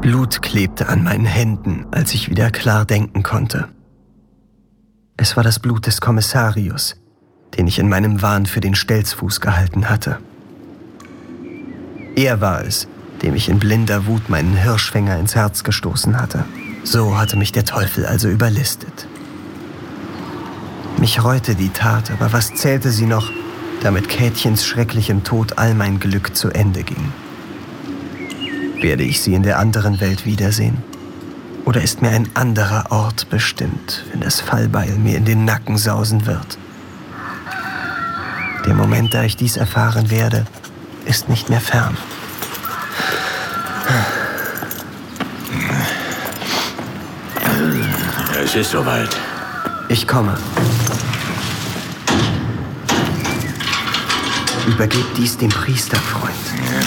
Blut klebte an meinen Händen, als ich wieder klar denken konnte. Es war das Blut des Kommissarius, den ich in meinem Wahn für den Stelzfuß gehalten hatte. Er war es, dem ich in blinder Wut meinen Hirschfänger ins Herz gestoßen hatte. So hatte mich der Teufel also überlistet. Mich reute die Tat, aber was zählte sie noch, da mit Käthchens schrecklichem Tod all mein Glück zu Ende ging? Werde ich sie in der anderen Welt wiedersehen? Oder ist mir ein anderer Ort bestimmt, wenn das Fallbeil mir in den Nacken sausen wird? Der Moment, da ich dies erfahren werde, ist nicht mehr fern. Es ist soweit. Ich komme. Übergebt dies dem Priester, Freund.